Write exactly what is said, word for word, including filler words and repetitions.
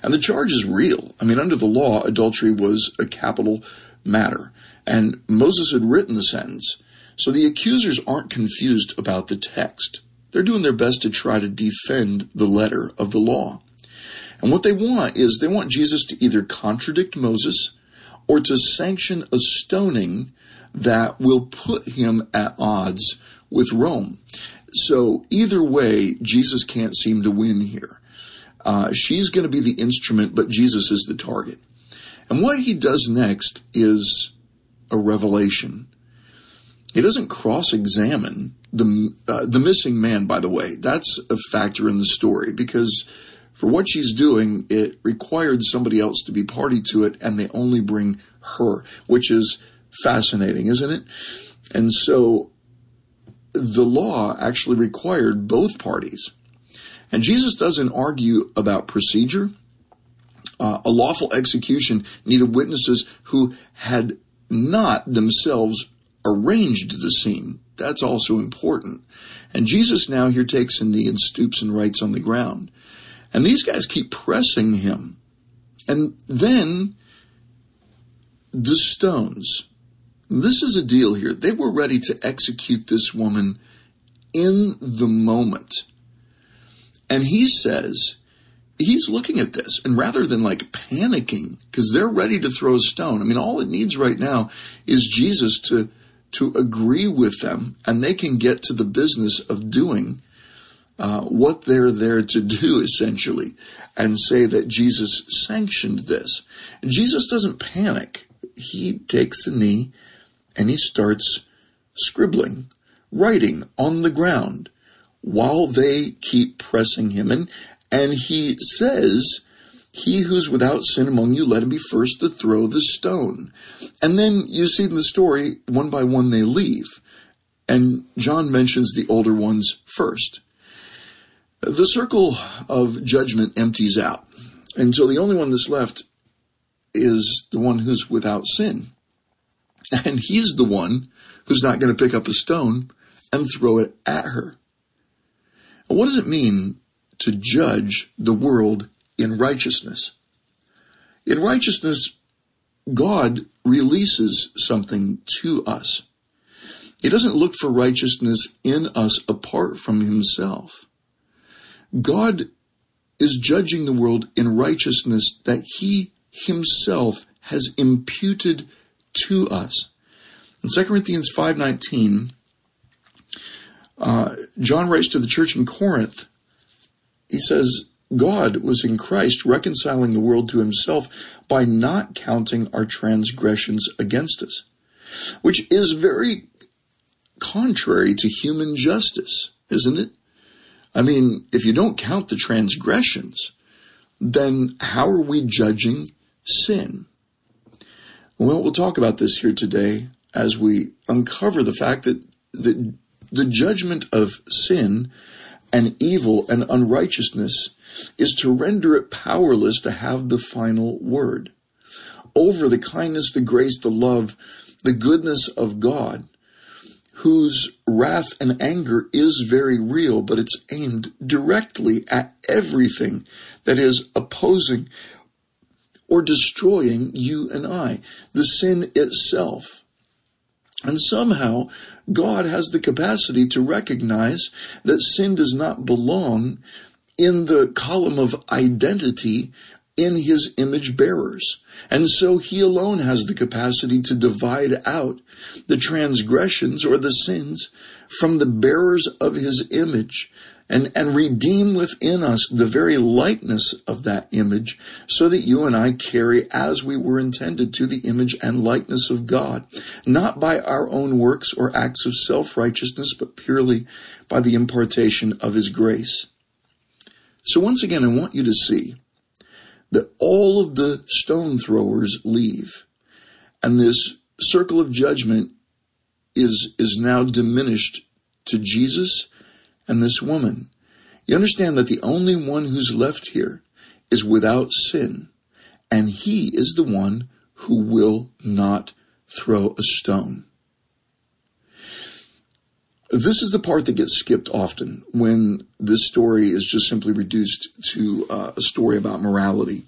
And the charge is real. I mean, under the law, adultery was a capital matter. And Moses had written the sentence. So the accusers aren't confused about the text. They're doing their best to try to defend the letter of the law. And what they want is they want Jesus to either contradict Moses or to sanction a stoning that will put him at odds with Rome. So either way, Jesus can't seem to win here. Uh, she's going to be the instrument, but Jesus is the target. And what he does next is a revelation. He doesn't cross-examine the uh, the missing man, by the way. That's a factor in the story, because for what she's doing, it required somebody else to be party to it, and they only bring her, which is fascinating, isn't it? And so the law actually required both parties. And Jesus doesn't argue about procedure. Uh, a lawful execution needed witnesses who had not themselves arranged the scene. That's also important. And Jesus now here takes a knee and stoops and writes on the ground. And these guys keep pressing him. And then the stones. This is a deal here. They were ready to execute this woman in the moment. And he says, he's looking at this, and rather than like panicking, because they're ready to throw a stone. I mean, all it needs right now is Jesus to, to agree with them, and they can get to the business of doing uh, what they're there to do, essentially, and say that Jesus sanctioned this. And Jesus doesn't panic. He takes a knee and he starts scribbling, writing on the ground while they keep pressing him. And, and he says, "He who's without sin among you, let him be first to throw the stone." And then you see in the story, one by one they leave. And John mentions the older ones first. The circle of judgment empties out. And so the only one that's left is the one who's without sin. And he's the one who's not going to pick up a stone and throw it at her. What does it mean to judge the world in righteousness? In righteousness, God releases something to us. He doesn't look for righteousness in us apart from himself. God is judging the world in righteousness that he himself has imputed to us. In Second Corinthians five nineteen, uh, John writes to the church in Corinth. He says, God was in Christ reconciling the world to himself by not counting our transgressions against us, which is very contrary to human justice, isn't it? I mean, if you don't count the transgressions, then how are we judging sin? Well, we'll talk about this here today as we uncover the fact that the, the judgment of sin and evil and unrighteousness is to render it powerless to have the final word over the kindness, the grace, the love, the goodness of God, whose wrath and anger is very real, but it's aimed directly at everything that is opposing or destroying you and I, the sin itself. And somehow God has the capacity to recognize that sin does not belong in the column of identity in his image bearers. And so he alone has the capacity to divide out the transgressions or the sins from the bearers of his image and, and redeem within us the very likeness of that image so that you and I carry as we were intended to the image and likeness of God, not by our own works or acts of self-righteousness, but purely by the impartation of his grace. So once again, I want you to see that all of the stone throwers leave, and this circle of judgment is, is now diminished to Jesus and this woman. You understand that the only one who's left here is without sin, and he is the one who will not throw a stone. This is the part that gets skipped often when this story is just simply reduced to uh, a story about morality.